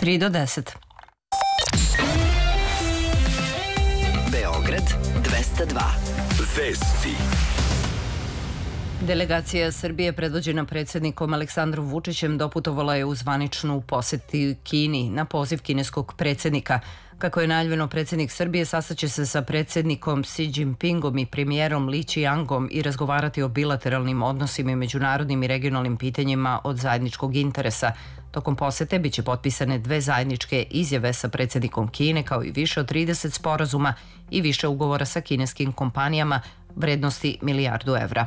3 do 10. Beograd 202. Vesti. Delegacija Srbije predvođena predsjednikom Aleksandrom Vučićem doputovala je u zvaničnu poseti Kini na poziv kineskog predsjednika. Kako je najavljeno, predsjednik Srbije sastaće se sa predsjednikom Xi Jinpingom i premijerom Li Qiangom i razgovarati o bilateralnim odnosima i međunarodnim i regionalnim pitanjima od zajedničkog interesa. Tokom posete biće potpisane 2 zajedničke izjave sa predsjednikom Kine, kao i više od 30 sporazuma i više ugovora sa kineskim kompanijama vrednosti milijardu evra.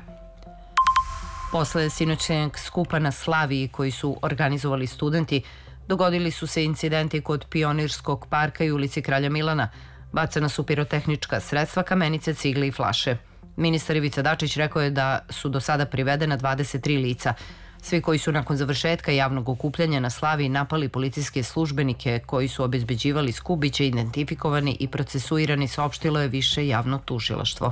Posle sinoćnjeg skupa na Slaviji koji su organizovali studenti, dogodili su se incidenti kod Pionirskog parka i ulici Kralja Milana. Bacana su pirotehnička sredstva, kamenice, cigle i flaše. Ministar Ivica Dačić rekao je da su do sada privedena 23 lica. Svi koji su nakon završetka javnog okupljanja na Slaviji napali policijske službenike koji su obezbeđivali skup biće identifikovani i procesuirani, saopštilo je Više javno tužilaštvo.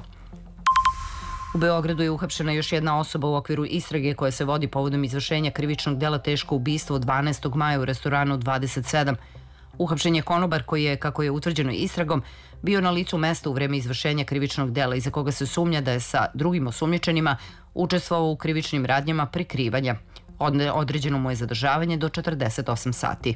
U Beogradu je uhapšena još jedna osoba u okviru istrage koja se vodi povodom izvršenja krivičnog dela teško ubistvo 12. maja u restoranu 27. Uhapšen je konobar koji je, kako je utvrđeno istragom, bio na licu mesta u vreme izvršenja krivičnog dela, iza koga se sumnja da je sa drugim osumnjičenima učestvovao u krivičnim radnjama prikrivanja. Određeno mu je zadržavanje do 48 sati.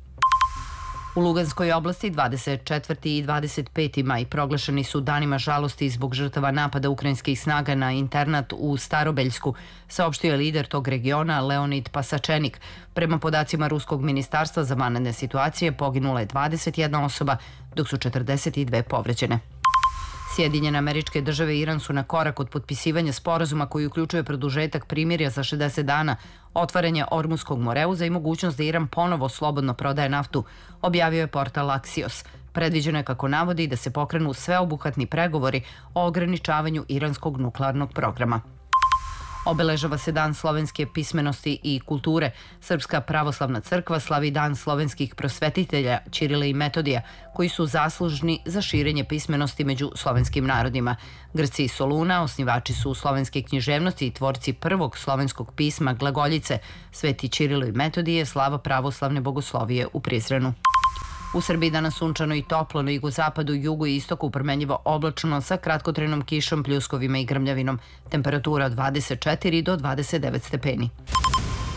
U Luganskoj oblasti 24. i 25. maj proglašeni su danima žalosti zbog žrtava napada ukrajinskih snaga na internat u Starobeljsku, saopštio je lider tog regiona Leonid Pasačenik. Prema podacima Ruskog ministarstva za vanredne situacije poginula je 21 osoba, dok su 42 povređene. Sjedinjene Američke Države i Iran su na korak od potpisivanja sporazuma koji uključuje produžetak primirja za 60 dana, otvaranje Ormuskog moreuza i mogućnost da Iran ponovo slobodno prodaje naftu, objavio je portal Axios. Predviđeno je, kako navodi, da se pokrenu sveobuhvatni pregovori o ograničavanju iranskog nuklearnog programa. Obeležava se Dan slovenske pismenosti i kulture. Srpska pravoslavna crkva slavi Dan slovenskih prosvetitelja Ćirila i Metodija, koji su zaslužni za širenje pismenosti među slovenskim narodima. Grci iz Soluna osnivači su slovenske književnosti i tvorci prvog slovenskog pisma glagoljice. Sveti Ćirilo i Metodije slava pravoslavne bogoslovije u Prizrenu. U Srbiji danas sunčano i toplo, na jugozapadu, jugu i istoku promenljivo oblačno sa kratkotrenom kišom, pljuskovima i grmljavinom. Temperatura od 24 do 29 stepeni.